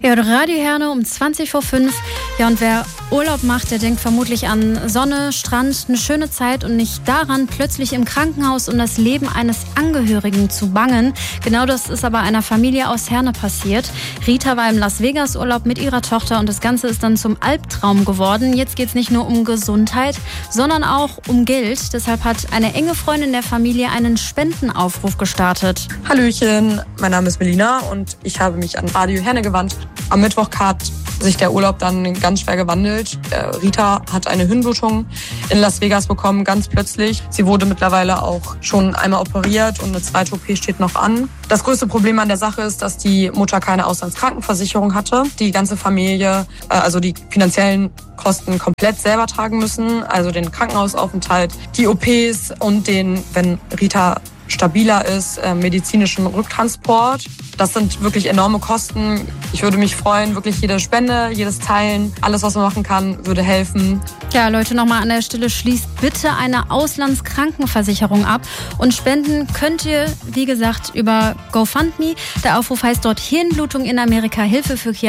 Ja, Radio Herne um 5:20. Ja, und wer Urlaub macht, der denkt vermutlich an Sonne, Strand, eine schöne Zeit und nicht daran, plötzlich im Krankenhaus um das Leben eines Angehörigen zu bangen. Genau das ist aber einer Familie aus Herne passiert. Rita war im Las Vegas Urlaub mit ihrer Tochter und das Ganze ist dann zum Albtraum geworden. Jetzt geht es nicht nur um Gesundheit, sondern auch um Geld. Deshalb hat eine enge Freundin der Familie einen Spendenaufruf gestartet. Hallöchen, mein Name ist Melina und ich habe mich an Radio Herne gewandt. Am Mittwoch hat sich der Urlaub dann ganz schwer gewandelt. Rita hat eine Hirnblutung in Las Vegas bekommen, ganz plötzlich. Sie wurde mittlerweile auch schon einmal operiert und eine zweite OP steht noch an. Das größte Problem an der Sache ist, dass die Mutter keine Auslandskrankenversicherung hatte. Die ganze Familie, also die finanziellen Kosten komplett selber tragen müssen. Also den Krankenhausaufenthalt, die OPs und den, wenn Rita stabiler ist, medizinischen Rücktransport. Das sind wirklich enorme Kosten. Ich würde mich freuen, wirklich jede Spende, jedes Teilen, alles, was man machen kann, würde helfen. Ja, Leute, nochmal an der Stelle, schließt bitte eine Auslandskrankenversicherung ab. Und spenden könnt ihr, wie gesagt, über GoFundMe. Der Aufruf heißt dort Hirnblutung in Amerika, Hilfe für